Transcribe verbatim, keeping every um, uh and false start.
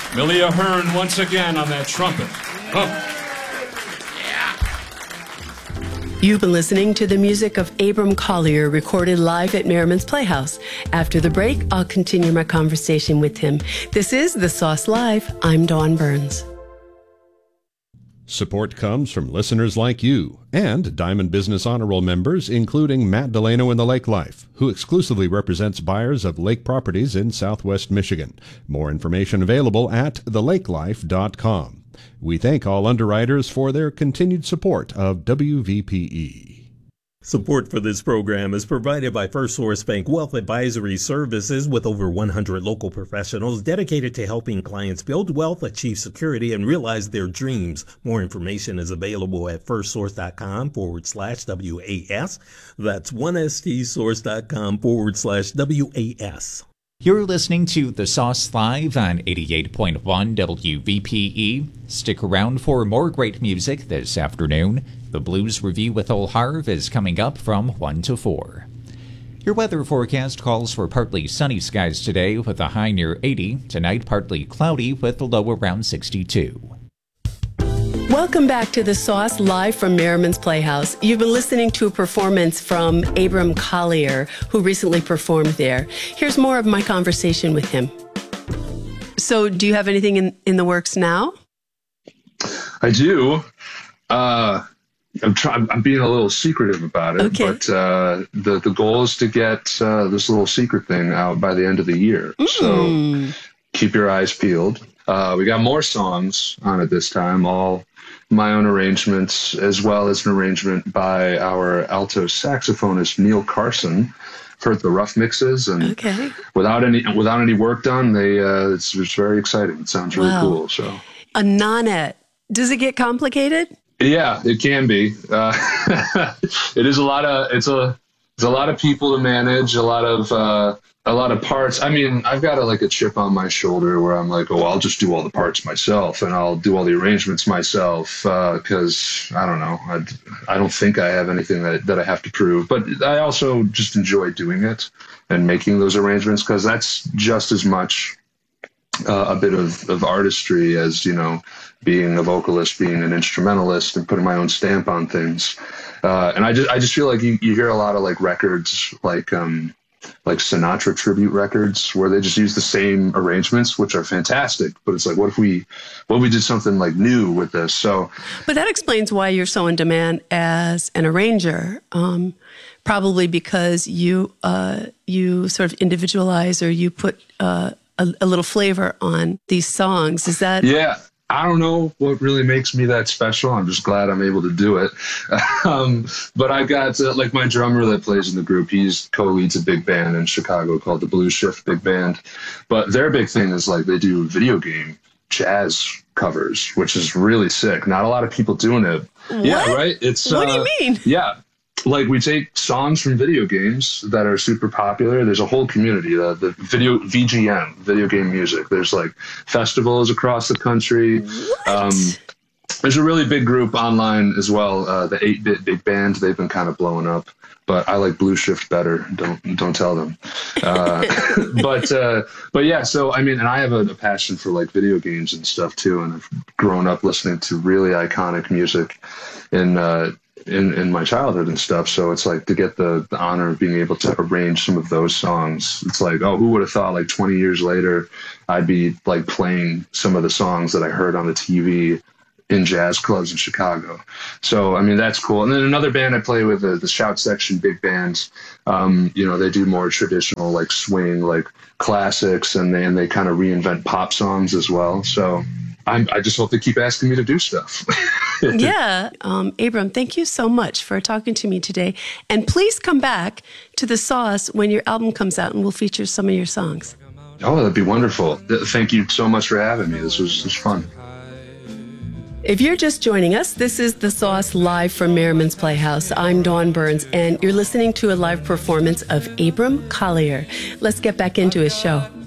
Millie Ahern once again on that trumpet. Huh. You've been listening to the music of Abram Collier, recorded live at Merriman's Playhouse. After the break, I'll continue my conversation with him. This is The Sauce Live. I'm Dawn Burns. Support comes from listeners like you and Diamond Business Honor Roll members, including Matt Delano in the Lake Life, who exclusively represents buyers of lake properties in Southwest Michigan. More information available at the lake life dot com. We thank all underwriters for their continued support of W V P E. Support for this program is provided by First Source Bank Wealth Advisory Services, with over one hundred local professionals dedicated to helping clients build wealth, achieve security, and realize their dreams. More information is available at firstsource.com forward slash WAS. That's one S T source.com forward slash WAS. You're listening to The Sauce Live on eighty-eight point one W V P E. Stick around for more great music this afternoon. The Blues Review with Ole Harv is coming up from one to four. Your weather forecast calls for partly sunny skies today with a high near eighty. Tonight, partly cloudy with a low around sixty-two. Welcome back to The Sauce, live from Merriman's Playhouse. You've been listening to a performance from Abram Collier, who recently performed there. Here's more of my conversation with him. So, do you have anything in, in the works now? I do. Uh, I'm trying. I'm being a little secretive about it, okay. but uh, the the goal is to get uh, this little secret thing out by the end of the year. Mm. So, keep your eyes peeled. Uh, we got more songs on it this time, all my own arrangements, as well as an arrangement by our alto saxophonist Neil Carson. Heard the rough mixes, and okay. without any without any work done, they uh, it's, it's very exciting. It sounds really wow. cool. So a nonet. Does it get complicated? Yeah, it can be. Uh, it is a lot of it's a it's a lot of people to manage, a lot of uh, a lot of parts. I mean, I've got a, like a chip on my shoulder where I'm like, oh, I'll just do all the parts myself, and I'll do all the arrangements myself because uh, I don't know, I, I don't think I have anything that that I have to prove. But I also just enjoy doing it and making those arrangements because that's just as much uh, a bit of, of artistry as, you know, being a vocalist, being an instrumentalist, and putting my own stamp on things. Uh, and I just I just feel like you, you hear a lot of like records like um, like Sinatra tribute records where they just use the same arrangements, which are fantastic. But it's like, what if we what if we did something like new with this? So, but that explains why you're so in demand as an arranger. Um, probably because you uh, you sort of individualize, or you put uh, a, a little flavor on these songs. Is that? Yeah. I don't know what really makes me that special. I'm just glad I'm able to do it. Um, but I got, uh, like, my drummer that plays in the group, he's co-leads a big band in Chicago called the Blue Shift Big Band. But their big thing is, like, they do video game jazz covers, which is really sick. Not a lot of people doing it. What? Yeah, right? It's, what uh, do you mean? Yeah. Like, we take songs from video games that are super popular. There's a whole community, uh, the video V G M, video game music. There's like festivals across the country. What? Um, there's a really big group online as well, uh, the eight-bit Big Band. They've been kind of blowing up, but I like Blue Shift better. Don't don't tell them. Uh, but uh, but yeah, so I mean, and I have a, a passion for like video games and stuff too, and I've grown up listening to really iconic music in. Uh, In, in my childhood and stuff. So it's like to get the, the honor of being able to arrange some of those songs. It's like, oh, who would have thought like twenty years later, I'd be like playing some of the songs that I heard on the T V in jazz clubs in Chicago. So, I mean, that's cool. And then another band I play with, uh, the Shout Section Big Band, um, you know, they do more traditional like swing, like classics, and they, and they kind of reinvent pop songs as well. So I'm, I just hope they keep asking me to do stuff. Yeah. Um, Abram, thank you so much for talking to me today. And please come back to The Sauce when your album comes out, and we'll feature some of your songs. Oh, that'd be wonderful. Thank you so much for having me. This was, this was fun. If you're just joining us, this is The Sauce live from Merriman's Playhouse. I'm Dawn Burns, and you're listening to a live performance of Abram Collier. Let's get back into his show.